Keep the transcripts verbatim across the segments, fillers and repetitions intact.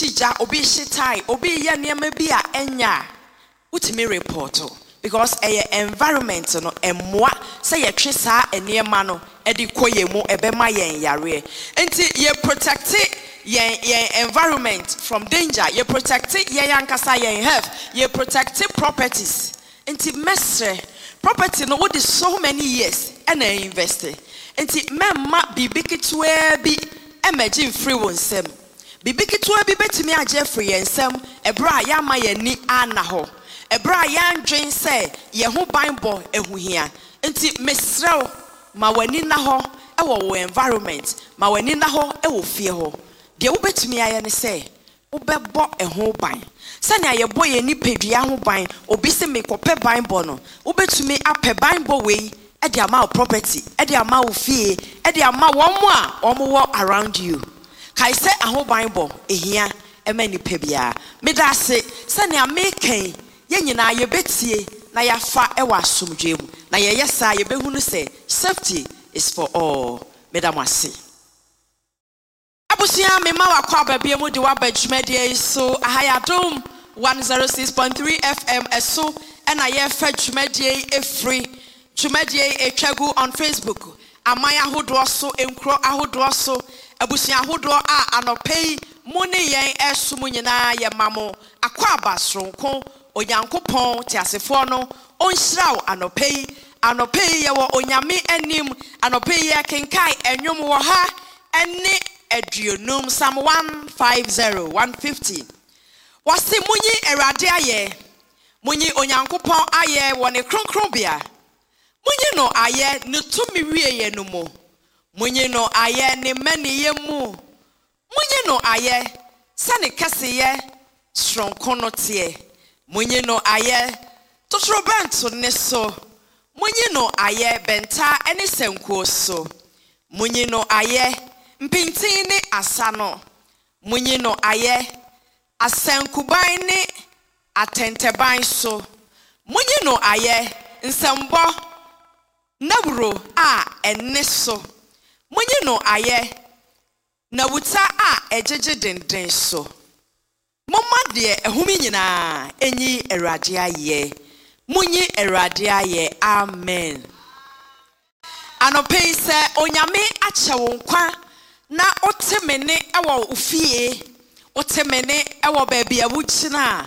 shija, obi shitai, obi ya niamebia enya. Utimi reporto because a environment no emwa say ye twe saa eniema no e di koye mu ebema yen yare. Enti ye protect yen yen environment from danger. Ye protect yen yankasa yen health. Ye protect properties. Enti mesre property no what is so many years and I invest. Enti memma bibi kitwe bi emerging free wonsem. Bibi kitwe bi betimi agye free ensem ebra ya ma yani ana ho. Ebra yan dwen say ye ho banbo ehu hia enti mesrew ma wani na ho e wo environment ma wani na ho e wo fie ho de wo betumi aye ne say wo bebo eho ban sane aye boye ni pedua ho ban obi se mekope banbo no wo betumi ape banbo we e de ama property e de ama wo fie e de ama wo mo a wo wo around you kai say aho banbo ehia e ma ni pebia me da se sane ameken yenyina ye betie na ya fa e wa asomdwe mu na ye yesa ye behunu say safety is for all madam ase abusia me ma wakwa ababie mu de wa badwumade so ahayadom one oh six point three F M eso ena ye fa dwumade efri dwumade etwagu on Facebook amaya hodo so enkro ahodo so abusia ahodo a anopei mu ne yen eso mu nyina ye mamo akwa abasronko Onyankopon ti asefo no onhyiraw anopei anopei ye wo onyame anim anopei ye kenkai enwom wo ha ene aduonum Psalm one fifty one fifty wase munyi erade aye munyi onyankopon aye wo ne kronkronbia munyi no aye ne tumi wieye no mo munyi no aye ne maniye mu munyi no aye sane kaseye stronko no tie munyi no aye totrobento ne so munyi no aye benta ene senkuo so munyi no aye mpintin ne asano munyi no aye asenkuban ne atenteban so munyi no aye nsembo naburo a enne so munyi no aye nawuta a ejeje denden so Mama de ehumi nyina enyi erade aye munyi erade aye amen anopei se onyame ache wo nkwa na otemene ewo ofie otemene ewo baabi awuchina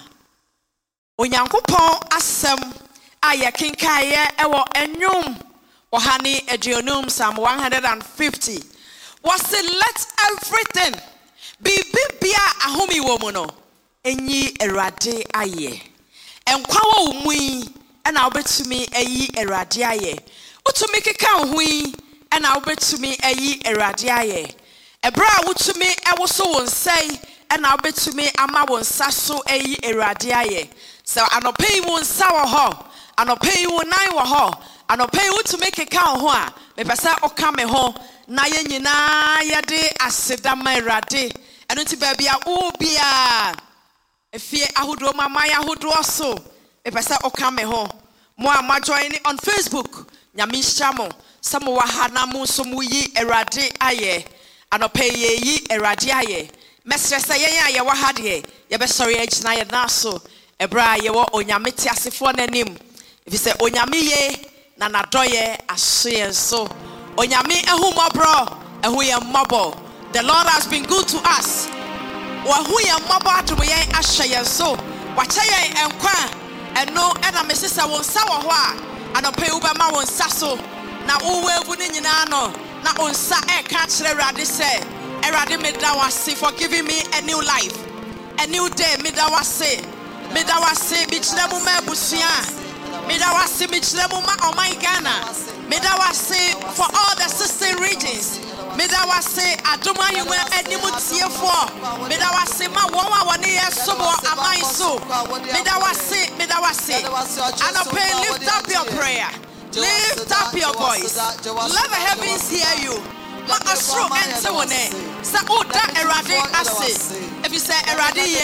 onyankopon asem aye kenkaye ewo enwom ohane aduonum Psalm one fifty was let everything be bibia ahomi wo mu no enyi erade aye enkwa wo mui ena obetumi ayi erade aye utumi keka hui ena obetumi ayi erade aye ebra utumi ewoso wonsai ena obetumi ama wonsa so ayi erade aye so anopei wonsa wo ho anopei wonan wo ho anopei utumi keka ho a mepesa oka me ho na ye nyina ye de asedama erade eno ti baabi a obia efie ahodo mama ya ahodo so epesa okame ho mo ama join on Facebook nyame hyamo samo wa hana mo so mu yi erade aye anope ye yi erade aye mesresa yen aye wa ha de ye be sori agina ye na so ebra ye wo onyame ti asefo nanim if say onyame ye na nadoye asoye so onyame ehumobro ehu ye mobo. The Lord has been good to us. Wahu ya maba to ye ashaye so wacha ye enkwa eno ena mesesa won sa wo ho a anope uba ma won sa so na uwe bu ni nyina no na onsa e ka kire Awurade say Awurade me da wase for giving me a new life, a new day. Me da wase me da wase bi kire mu ma busua me da wase bi kire mu ma oman Ghana me da wase for all the sixteen regions. Medawa say adoma yuma animu tiefo medawa say ma won wa woni yeso bo amai so medawa say medawa say and pray, lift up your prayer, lift up your voice, let the heavens hear you. Ma asro ente wone sa oda erade ase if you say erade ye